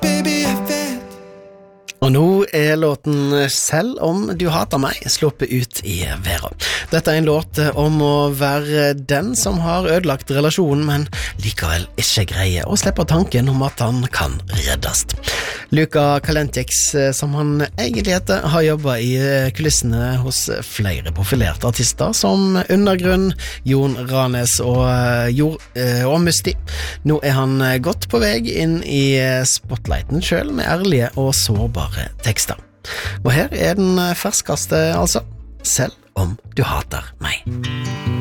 Og nå låten Selv om du hater meg sluppet ut i verden. Dette en låt om å være den som har ødelagt relasjonen, men likevel ikke greier å slippe tanken om at han kan reddes. Luka Kalentjex, som han egentlig heter, har jobbet i kulissene hos flere profilerte artister som Undergrunn, Jon Ranes og Musti. Nå han godt på vei inn i spotlighten selv med ærlige og sårbare tekster. Og her den ferskeste, altså. Selv om du hater meg.